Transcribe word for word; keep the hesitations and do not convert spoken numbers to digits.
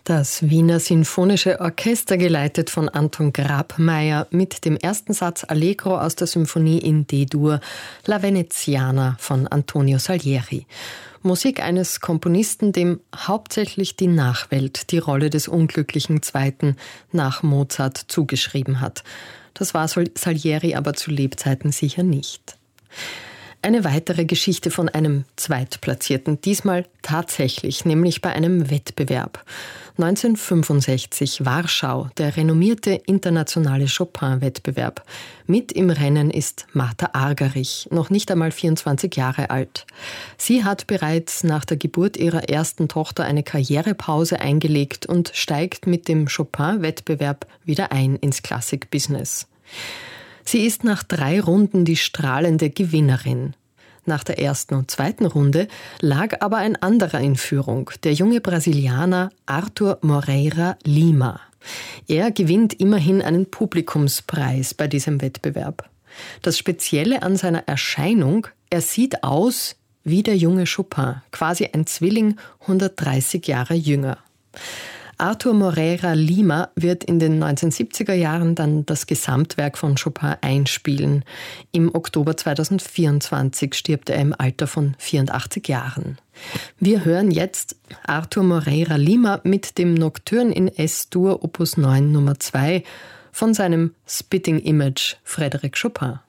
Das Wiener Sinfonische Orchester, geleitet von Anton Grabmaier, mit dem ersten Satz Allegro aus der Symphonie in D-Dur, La Veneziana von Antonio Salieri. Musik eines Komponisten, dem hauptsächlich die Nachwelt die Rolle des unglücklichen Zweiten nach Mozart zugeschrieben hat. Das war Salieri aber zu Lebzeiten sicher nicht. Eine weitere Geschichte von einem Zweitplatzierten, diesmal tatsächlich, nämlich bei einem Wettbewerb. neunzehnhundertfünfundsechzig, Warschau, der renommierte internationale Chopin-Wettbewerb. Mit im Rennen ist Martha Argerich, noch nicht einmal vierundzwanzig Jahre alt. Sie hat bereits nach der Geburt ihrer ersten Tochter eine Karrierepause eingelegt und steigt mit dem Chopin-Wettbewerb wieder ein ins Klassik-Business. Sie ist nach drei Runden die strahlende Gewinnerin. Nach der ersten und zweiten Runde lag aber ein anderer in Führung, der junge Brasilianer Arthur Moreira Lima. Er gewinnt immerhin einen Publikumspreis bei diesem Wettbewerb. Das Spezielle an seiner Erscheinung, er sieht aus wie der junge Chopin, quasi ein Zwilling, hundertdreißig Jahre jünger. Arthur Moreira Lima wird in den neunzehnhundertsiebziger Jahren dann das Gesamtwerk von Chopin einspielen. Im Oktober zweitausendvierundzwanzig stirbt er im Alter von vierundachtzig Jahren. Wir hören jetzt Arthur Moreira Lima mit dem Nocturne in S-Dur Opus neun Nummer zwei von seinem Spitting Image Frédéric Chopin.